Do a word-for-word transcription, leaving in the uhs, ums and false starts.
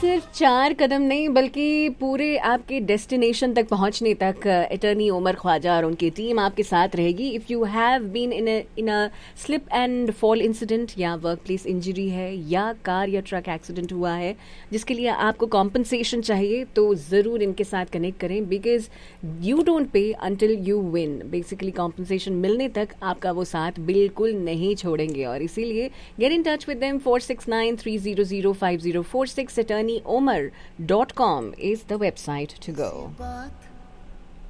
सिर्फ चार कदम नहीं बल्कि पूरे आपके डेस्टिनेशन तक पहुंचने तक अटर्नी उमर ख्वाजा और उनकी टीम आपके साथ रहेगी. If you have been in in a slip and fall incident या वर्क प्लेस इंजरी है या कार या ट्रक एक्सीडेंट हुआ है जिसके लिए आपको कॉम्पनसेशन चाहिए तो ज़रूर इनके साथ कनेक्ट करें, because you don't pay until you win. Basically compensation मिलने तक आपका वो साथ बिल्कुल नहीं छोड़ेंगे और इसीलिए get in touch with them. Four six nine three zero zero five zero four six. attorney omar dot com is the website to go.